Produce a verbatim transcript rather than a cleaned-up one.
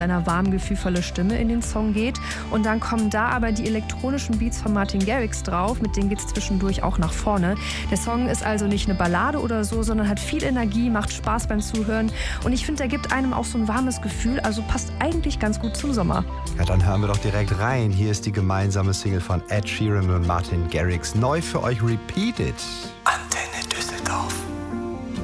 einer warm, gefühlvolle Stimme in den Song geht. Und dann kommen da aber die elektronischen Beats von Martin Garrix drauf, mit denen geht es zwischendurch auch nach vorne. Der Song ist also nicht eine Ballade oder so, sondern hat viel Energie, macht Spaß beim Zuhören. Und ich finde, der gibt einem auch so ein warmes Gefühl, also passt eigentlich ganz gut zum Sommer. Ja, dann hören wir doch direkt rein. Hier ist die gemeinsame Single von Ed Sheeran und Martin Garrix. Neu für euch Repeat It.